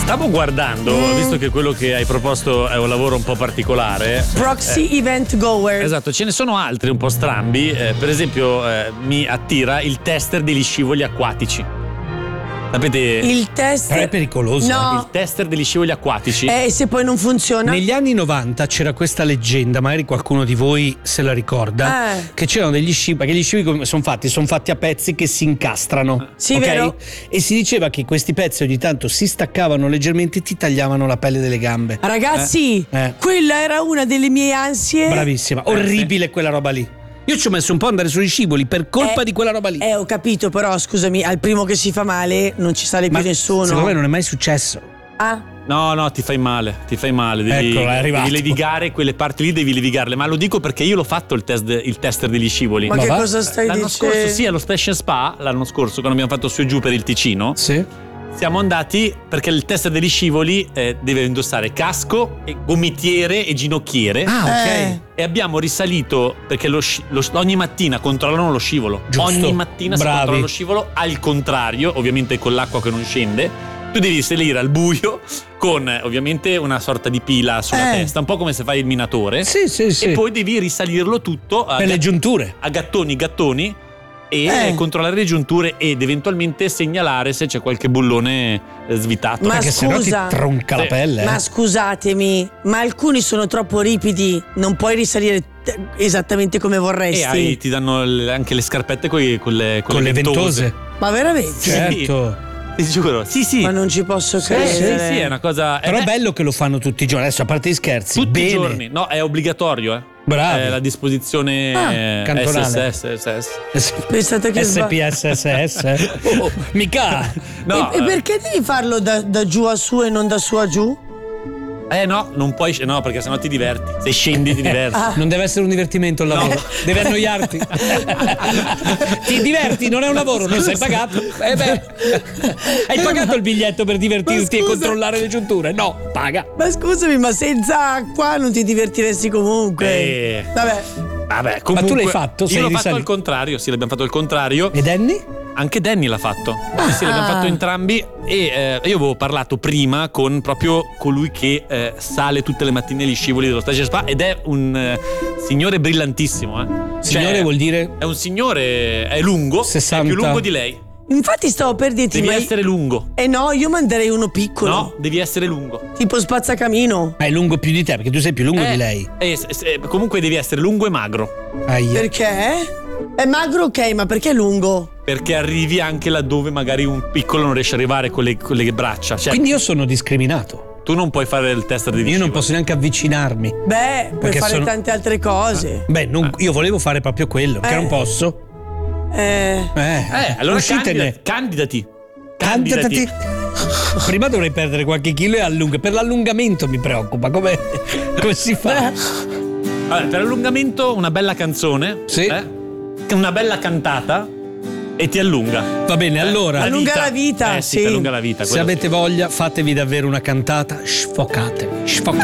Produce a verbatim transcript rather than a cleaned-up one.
Stavo guardando, mm. visto che quello che hai proposto è un lavoro un po' particolare. Proxy eh, event goer. Esatto, ce ne sono altri un po' strambi. Eh, per esempio, eh, mi attira il tester degli scivoli acquatici. Sapete? Il tester. Però è pericoloso. No. Il tester degli scivoli acquatici. E eh, se poi non funziona? Negli anni novanta c'era questa leggenda, magari qualcuno di voi se la ricorda, eh. che c'erano degli scivoli, perché gli scivoli sono fatti, sono fatti a pezzi che si incastrano. Sì, okay? vero? E si diceva che questi pezzi ogni tanto si staccavano leggermente e ti tagliavano la pelle delle gambe. Ragazzi, eh. Eh. quella era una delle mie ansie. Bravissima, orribile eh, sì. quella roba lì. Io ci ho messo un po' ad andare sui scivoli per colpa eh, di quella roba lì. Eh, ho capito, però scusami, al primo che si fa male non ci sale Ma più nessuno. Secondo me non è mai successo. Ah. No, no, ti fai male, ti fai male. Devi, Eccolo, è arrivato. devi levigare quelle parti lì, devi levigarle. Ma lo dico perché io l'ho fatto il, test, il tester degli scivoli. Ma, Ma che va? cosa stai l'anno dicendo? scorso, sì, allo Special Spa, l'anno scorso, quando abbiamo fatto su e giù per il Ticino. Sì. Siamo andati perché il tester degli scivoli eh, deve indossare casco, e gomitiere e ginocchiere. Ah, ok. Eh. E abbiamo risalito perché lo, sci- lo, ogni mattina controllano lo scivolo. Giusto. Ogni mattina Bravi. si controlla lo scivolo al contrario, ovviamente con l'acqua che non scende. Tu devi salire al buio con eh, ovviamente una sorta di pila sulla Eh. testa, un po' come se fai il minatore. Sì, sì, sì. E poi devi risalirlo tutto a, per le giunture. a gattoni, gattoni. E Eh. controllare le giunture ed eventualmente segnalare se c'è qualche bullone eh, svitato. Ma Perché sennò ti scusa. tronca Sì. la pelle. Ma eh. scusatemi, ma alcuni sono troppo ripidi, non puoi risalire t- esattamente come vorresti. E hai, ti danno le- anche le scarpette coi- con le, con Con le ventose. ventose. Ma veramente? Certo. Ti giuro, sì, sì. Ma non ci posso Sì, credere. sì, sì, è una cosa. Però eh, è bello che lo fanno tutti i giorni. Adesso, a parte gli scherzi, tutti bene. i giorni. No, è obbligatorio, eh. Bravi. È la disposizione Ah, eh, cantonale. S S S S. Pensate che S P S S S. Oh, mica. No, e, e perché devi farlo da, da giù a su e non da su a giù? eh no, non puoi. No, perché sennò ti diverti. Se scendi ti diverti. Ah. Non deve essere un divertimento il lavoro, No. deve annoiarti. Ti diverti, non è un lavoro, non sei pagato. Eh beh, hai pagato il biglietto per divertirti Ma e scusa. controllare le giunture? No, paga. Ma scusami, ma senza acqua non ti divertiresti comunque? Eh. Vabbè. Vabbè, comunque. tu l'hai fatto? Io Sei l'ho fatto risalito? al contrario. Sì, l'abbiamo fatto al contrario. E Danny? Anche Danny l'ha fatto. Sì, sì, l'abbiamo Ah. fatto entrambi. E eh, io avevo parlato prima con proprio colui che eh, sale tutte le mattine gli scivoli dello Stage Spa ed è un eh, signore brillantissimo. Eh. Signore Cioè, vuol dire? È un signore, è lungo, sessanta. è più lungo di lei. Infatti stavo per dirti, Devi ma essere lungo. Eh no, io manderei uno piccolo. No, devi essere lungo. Tipo spazzacamino. Ma è lungo più di te, perché tu sei più lungo Eh, di lei. eh, se- se- comunque devi essere lungo e magro. Aia. Perché? È magro, ok, ma perché è lungo? Perché arrivi anche laddove magari un piccolo non riesce ad arrivare con le, con le braccia. Cioè, Quindi io sono discriminato. tu non puoi fare il tester di Io non scivoli. posso neanche avvicinarmi. Beh, puoi Perché fare sono- tante altre cose. Beh, non- io volevo fare proprio quello, perché Eh. non posso. Eh. Eh, Eh, allora uscitene. candidati. Candidati. Cantatati. Prima dovrei perdere qualche chilo e allunga. Per l'allungamento mi preoccupa. Come, come si fa? Allora, per allungamento una bella canzone. Sì. eh? Una bella cantata. E ti allunga. Va bene, allora. Allunga la vita, Eh sì, sì. ti allunga la vita. Se quello avete sì. voglia, fatevi davvero una cantata. Sfocatevi. Sfocatevi.